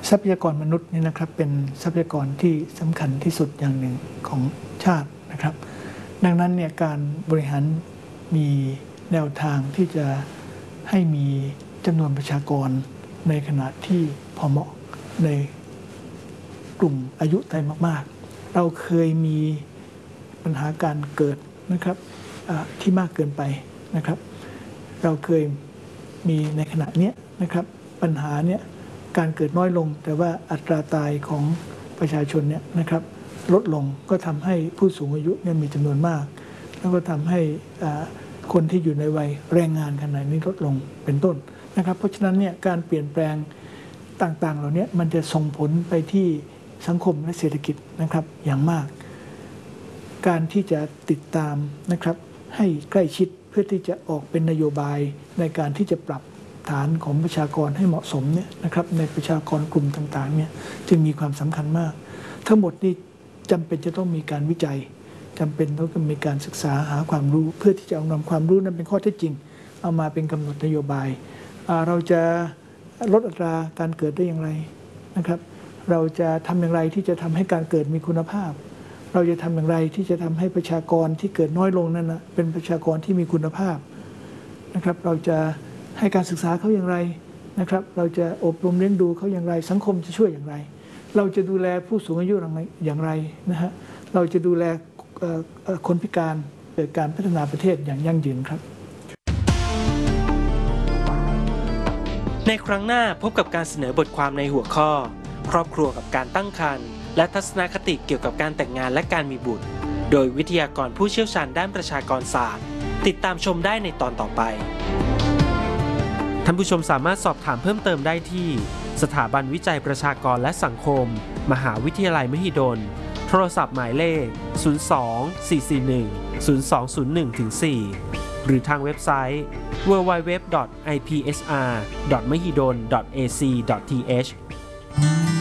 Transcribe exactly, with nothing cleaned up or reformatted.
ทรัพยากรมนุษย์นี่นะครับเป็นทรัพยากรที่สำคัญที่สุดอย่างหนึ่งของชาตินะครับดังนั้นเนี่ยการบริหารมีแนวทางที่จะให้มีจำนวนประชากรในขณะที่พอเหมาะในกลุ่มอายุไทยมากๆเราเคยมีปัญหาการเกิดนะครับที่มากเกินไปนะครับเราเคยมีในขณะนี้นะครับปัญหาเนี้ยการเกิดน้อยลงแต่ว่าอัตราตายของประชาชนเนี่ยนะครับลดลงก็ทำให้ผู้สูงอายุเนี่ยมีจำนวนมากแล้วก็ทำให้คนที่อยู่ในวัยแรงงานขนาดนี้ลดลงเป็นต้นนะครับเพราะฉะนั้นเนี่ยการเปลี่ยนแปลงต่างๆเหล่านี้มันจะส่งผลไปที่สังคมและเศรษฐกิจนะครับอย่างมากการที่จะติดตามนะครับให้ใกล้ชิดเพื่อที่จะออกเป็นนโยบายในการที่จะปรับฐานของประชากรให้เหมาะสมเนี่ยนะครับในประชากรกลุ่มต่างๆเนี่ยจึงมีความสำคัญมากทั้งหมดนี้จำเป็นจะต้องมีการวิจัยจำเป็นต้องมีการศึกษาหาความรู้เพื่อที่จะเอานำความรู้นั้นเป็นข้อเท็จจริงเอามาเป็นกำหนดนโยบายเราจะลดอัตราการเกิดได้อย่างไรนะครับเราจะทำอย่างไรที่จะทำให้การเกิดมีคุณภาพเราจะทำอย่างไรที่จะทำให้ประชากรที่เกิดน้อยลงนั้นนะเป็นประชากรที่มีคุณภาพนะครับเราจะให้การศึกษาเขาอย่างไรนะครับเราจะอบรมเลี้ยงดูเขาอย่างไรสังคมจะช่วยอย่างไรเราจะดูแลผู้สูงอายุอย่างไรนะฮะเราจะดูแลคนพิการเกิดการพัฒนาประเทศอย่างยั่งยืนครับในครั้งหน้าพบกับการเสนอบทความในหัวข้อครอบครัวกับการตั้งครรภ์และทัศนคติเกี่ยวกับการแต่งงานและการมีบุตรโดยวิทยากรผู้เชี่ยวชาญด้านประชากรศาสตร์ติดตามชมได้ในตอนต่อไปท่านผู้ชมสามารถสอบถามเพิ่มเติมได้ที่สถาบันวิจัยประชากรและสังคมมหาวิทยาลัยมหิดลโทรศัพท์หมายเลขศูนย์ สอง สี่ สี่ หนึ่ง ศูนย์ สอง ศูนย์ หนึ่ง สี่ หรือทางเว็บไซต์ ดับเบิลยู ดับเบิลยู ดับเบิลยู ดอท ไอ พี เอส อาร์ ดอท มหิดล ดอท เอ ซี ดอท ที เอช